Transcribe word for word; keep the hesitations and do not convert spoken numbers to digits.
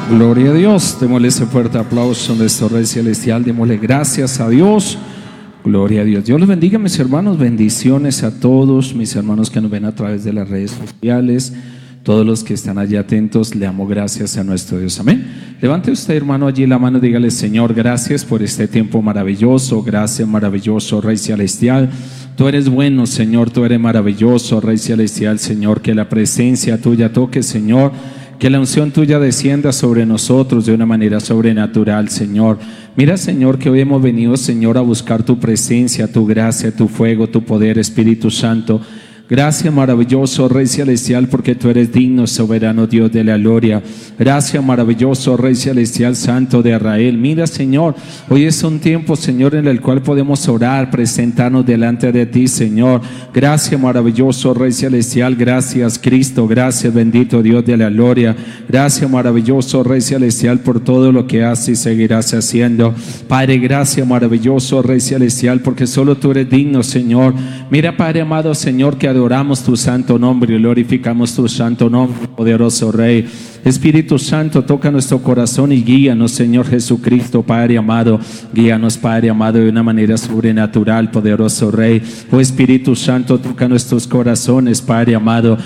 Gloria a Dios. Démosle ese fuerte aplauso a nuestro Rey Celestial. Démosle gracias a Dios. Gloria a Dios. Dios los bendiga, mis hermanos. Bendiciones a todos mis hermanos que nos ven a través de las redes sociales. Todos los que están allí atentos, le damos gracias a nuestro Dios. Amén. Levante usted, hermano, allí la mano y dígale: Señor, gracias por este tiempo maravilloso. Gracias, maravilloso Rey Celestial. Tú eres bueno, Señor. Tú eres maravilloso, Rey Celestial, Señor. Que la presencia tuya toque, Señor. Que la unción tuya descienda sobre nosotros de una manera sobrenatural, Señor. Mira, Señor, que hoy hemos venido, Señor, a buscar tu presencia, tu gracia, tu fuego, tu poder, Espíritu Santo. Gracias, maravilloso Rey Celestial, porque tú eres digno, soberano Dios de la gloria. Gracias, maravilloso Rey Celestial, Santo de Israel. Mira, Señor, hoy es un tiempo, Señor, en el cual podemos orar, presentarnos delante de ti, Señor. Gracias, maravilloso Rey Celestial. Gracias, Cristo. Gracias, bendito Dios de la gloria. Gracias, maravilloso Rey Celestial, por todo lo que haces y seguirás haciendo. Padre, gracias, maravilloso Rey Celestial, porque solo tú eres digno, Señor. Mira, Padre amado, Señor, que adoramos tu santo nombre y glorificamos tu santo nombre, poderoso Rey. Espíritu Santo, toca nuestro corazón y guíanos, Señor Jesucristo, Padre amado. Guíanos, Padre amado, de una manera sobrenatural, poderoso Rey. Oh Espíritu Santo, toca nuestros corazones, Padre amado.